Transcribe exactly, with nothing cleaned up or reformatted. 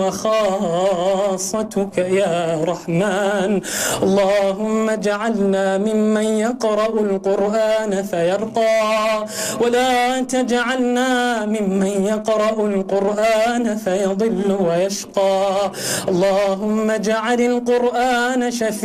خاصتك يا رحمن. اللهم اجعلنا ممن يقرأ القرآن فيرقى، ولا تجعلنا ممن يقرأ القرآن فيضل ويشقى. اللهم اجعل القرآن شفيعا